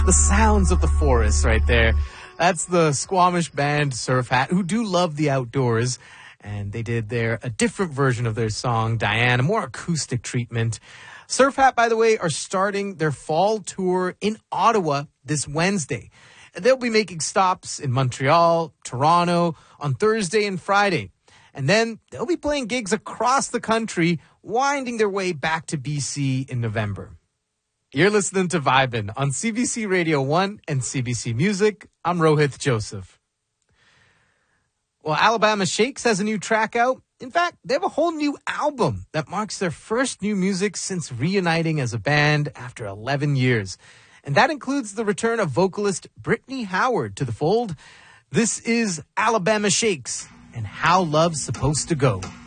The sounds of the forest right there. That's the Squamish band Surf Hat, who do love the outdoors. And they did a different version of their song, Diane, a more acoustic treatment. Surf Hat, by the way, are starting their fall tour in Ottawa this Wednesday. They'll be making stops in Montreal, Toronto on Thursday and Friday. And then they'll be playing gigs across the country, winding their way back to BC in November. You're listening to Vibin' on CBC Radio 1 and CBC Music. I'm Rohith Joseph. Well, Alabama Shakes has a new track out. In fact, they have a whole new album that marks their first new music since reuniting as a band after 11 years. And that includes the return of vocalist Brittany Howard to the fold. This is Alabama Shakes and How Love's Supposed to Go.